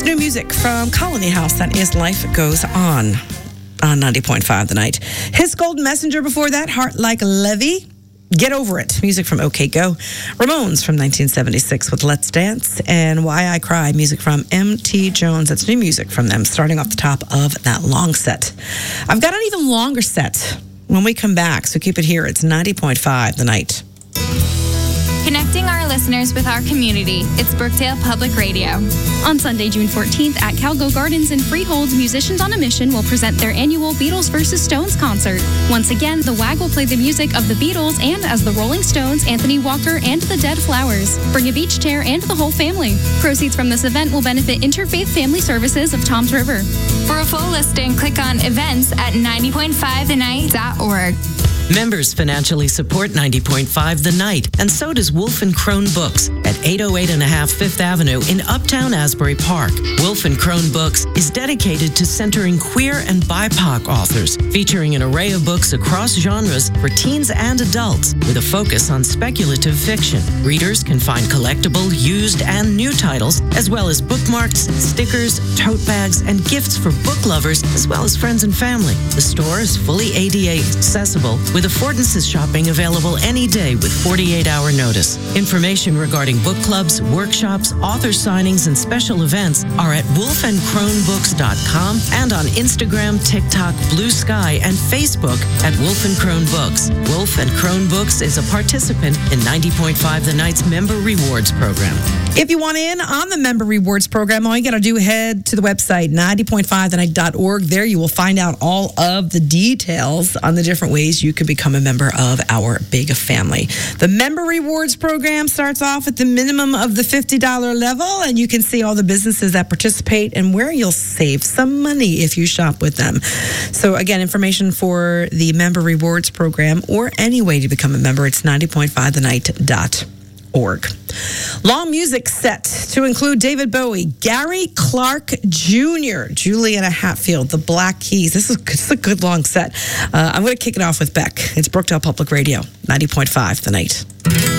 New music from Colony House. That is Life Goes On 90.5 The Night. His Golden Messenger before that, Heart Like a Levee. Get Over It, music from OK Go. Ramones from 1976 with Let's Dance. And Why I Cry, music from M.T. Jones. That's new music from them, starting off the top of that long set. I've got an even longer set when we come back, so keep it here. It's 90.5 The Night. Connecting our listeners with our community. It's Brookdale Public Radio. On Sunday, June 14th at Calgo Gardens in Freehold, Musicians on a Mission will present their annual Beatles vs. Stones concert. Once again, the WAG will play the music of the Beatles and, as the Rolling Stones, Anthony Walker and the Dead Flowers. Bring a beach chair and the whole family. Proceeds from this event will benefit Interfaith Family Services of Toms River. For a full listing, click on events at 90.5thenight.org. Members financially support 90.5 The Night, and so does Wolf & Crone Books at 808.5 Fifth Avenue in Uptown Asbury Park. Wolf & Crone Books is dedicated to centering queer and BIPOC authors, featuring an array of books across genres for teens and adults, with a focus on speculative fiction. Readers can find collectible, used, and new titles, as well as bookmarks, stickers, tote bags, and gifts for book lovers, as well as friends and family. The store is fully ADA accessible, with affordances shopping available any day with 48-hour notice. Information regarding book clubs, workshops, author signings, and special events are at wolfandcronebooks.com and on Instagram, TikTok, Blue Sky, and Facebook at Wolf & Crone Books. Wolf & Crone Books is a participant in 90.5 The Night's Member Rewards Program. If you want in on the Member Rewards Program, all you got to do, head to the website, 90.5thenight.org. There you will find out all of the details on the different ways you can become a member of our big family. The Member Rewards Program starts off at the minimum of the $50 level, and you can see all the businesses that participate and where you'll save some money if you shop with them. So again, information for the Member Rewards Program or any way to become a member, it's 90.5thenight.org. Long music set to include David Bowie, Gary Clark Jr., Juliana Hatfield, the Black Keys. This is a good long set. I'm going to kick it off with Beck. It's Brookdale Public Radio, 90.5 The Night.